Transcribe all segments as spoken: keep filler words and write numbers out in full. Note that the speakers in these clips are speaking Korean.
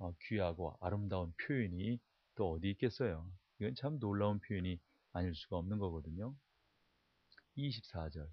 귀하고 아름다운 표현이 또 어디 있겠어요. 이건 참 놀라운 표현이 아닐 수가 없는 거거든요. 이십사 절.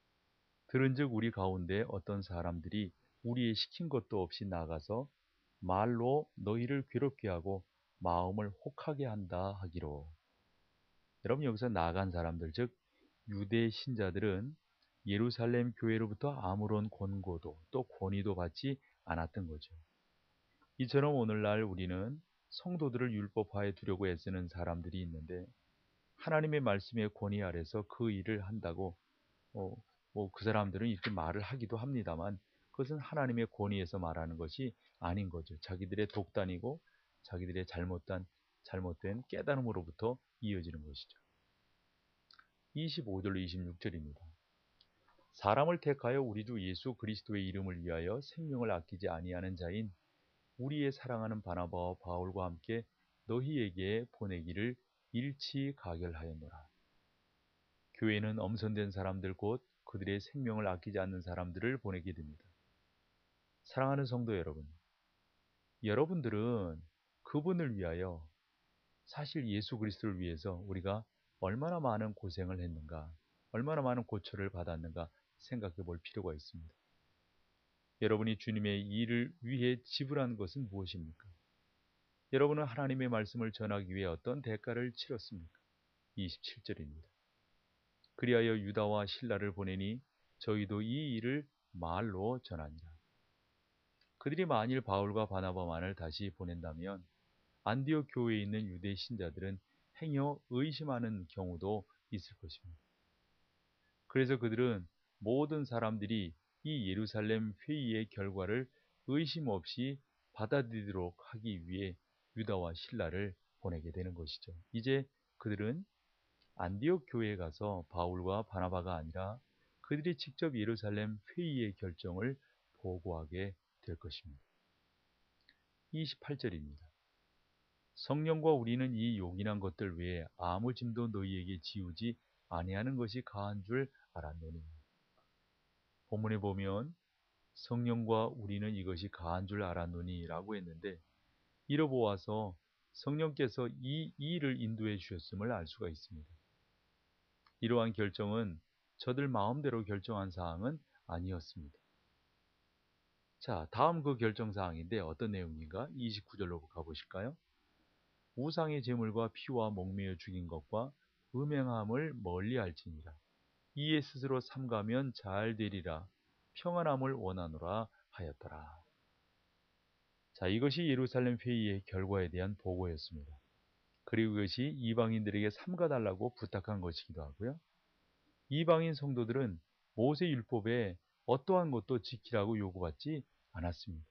들은즉 우리 가운데 어떤 사람들이 우리의 시킨 것도 없이 나가서 말로 너희를 괴롭게 하고 마음을 혹하게 한다 하기로. 여러분, 여기서 나간 사람들, 즉 유대 신자들은 예루살렘 교회로부터 아무런 권고도 또 권위도 받지 않았던 거죠. 이처럼 오늘날 우리는 성도들을 율법화해 두려고 애쓰는 사람들이 있는데, 하나님의 말씀의 권위 아래서 그 일을 한다고 어, 뭐 그 사람들은 이렇게 말을 하기도 합니다만, 그것은 하나님의 권위에서 말하는 것이 아닌 거죠. 자기들의 독단이고 자기들의 잘못된, 잘못된 깨달음으로부터 이어지는 것이죠. 이십오 절로 이십육 절입니다. 사람을 택하여 우리 주 예수 그리스도의 이름을 위하여 생명을 아끼지 아니하는 자인 우리의 사랑하는 바나바와 바울과 함께 너희에게 보내기를 일치 가결하였노라. 교회는 엄선된 사람들 곧 그들의 생명을 아끼지 않는 사람들을 보내게 됩니다. 사랑하는 성도 여러분, 여러분들은 그분을 위하여, 사실 예수 그리스도를 위해서 우리가 얼마나 많은 고생을 했는가, 얼마나 많은 고초를 받았는가 생각해 볼 필요가 있습니다. 여러분이 주님의 일을 위해 지불한 것은 무엇입니까? 여러분은 하나님의 말씀을 전하기 위해 어떤 대가를 치렀습니까? 이십칠 절입니다. 그리하여 유다와 실라를 보내니 저희도 이 일을 말로 전하니라. 그들이 만일 바울과 바나바만을 다시 보낸다면 안디옥 교회에 있는 유대 신자들은 행여 의심하는 경우도 있을 것입니다. 그래서 그들은 모든 사람들이 이 예루살렘 회의의 결과를 의심 없이 받아들이도록 하기 위해 유다와 실라를 보내게 되는 것이죠. 이제 그들은 안디옥 교회에 가서 바울과 바나바가 아니라 그들이 직접 예루살렘 회의의 결정을 보고하게 될 것입니다. 이십팔 절입니다. 성령과 우리는 이 요긴한 것들 외에 아무 짐도 너희에게 지우지 아니하는 것이 가한 줄 알았노니. 본문에 보면 성령과 우리는 이것이 가한 줄 알았노니 라고 했는데, 이로 보아서 성령께서 이 일을 인도해 주셨음을 알 수가 있습니다. 이러한 결정은 저들 마음대로 결정한 사항은 아니었습니다. 자, 다음 그 결정사항인데 어떤 내용인가? 이십구 절로 가보실까요? 우상의 제물과 피와 목매어 죽인 것과 음행함을 멀리할지니라. 이에 스스로 삼가면 잘 되리라. 평안함을 원하노라 하였더라. 자, 이것이 예루살렘 회의의 결과에 대한 보고였습니다. 그리고 이것이 이방인들에게 삼가달라고 부탁한 것이기도 하고요. 이방인 성도들은 모세 율법에 어떠한 것도 지키라고 요구받지 않았습니다.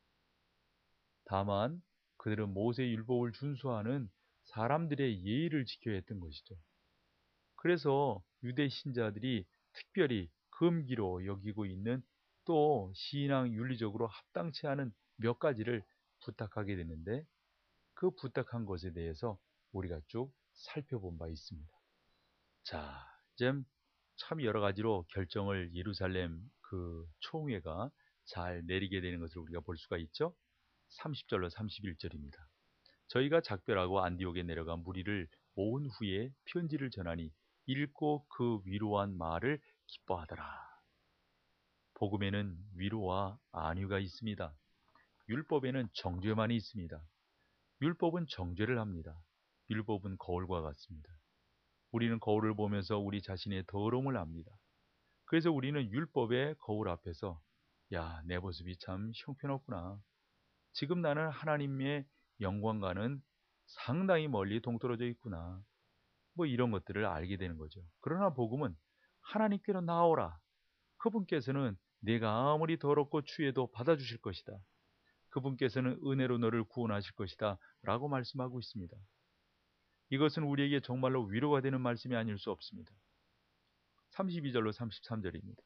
다만 그들은 모세 율법을 준수하는 사람들의 예의를 지켜야 했던 것이죠. 그래서 유대 신자들이 특별히 금기로 여기고 있는 또 신앙 윤리적으로 합당치 않은 몇 가지를 부탁하게 되는데, 그 부탁한 것에 대해서 우리가 쭉 살펴본 바 있습니다. 자, 이제 참 여러 가지로 결정을 예루살렘 그 총회가 잘 내리게 되는 것을 우리가 볼 수가 있죠. 삼십 절로 삼십일 절입니다. 저희가 작별하고 안디옥에 내려가 무리를 모은 후에 편지를 전하니 읽고 그 위로한 말을 기뻐하더라. 복음에는 위로와 안위가 있습니다. 율법에는 정죄만이 있습니다. 율법은 정죄를 합니다. 율법은 거울과 같습니다. 우리는 거울을 보면서 우리 자신의 더러움을 압니다. 그래서 우리는 율법의 거울 앞에서 야, 내 모습이 참 형편없구나. 지금 나는 하나님의 영광과는 상당히 멀리 동떨어져 있구나. 뭐 이런 것들을 알게 되는 거죠. 그러나 복음은 하나님께로 나오라. 그분께서는 내가 아무리 더럽고 추해도 받아주실 것이다. 그분께서는 은혜로 너를 구원하실 것이다. 라고 말씀하고 있습니다. 이것은 우리에게 정말로 위로가 되는 말씀이 아닐 수 없습니다. 삼십이 절로 삼십삼 절입니다.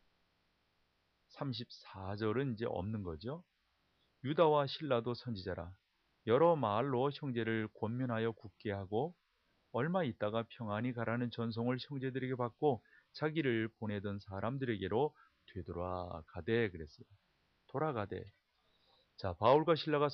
삼십사 절은 이제 없는 거죠. 유다와 실라도 선지자라. 여러 말로 형제를 권면하여 굳게 하고 얼마 있다가 평안히 가라는 전송을 형제들에게 받고 자기를 보내던 사람들에게로 되돌아가되 그랬어요. 돌아가되. 자, 바울과 실라가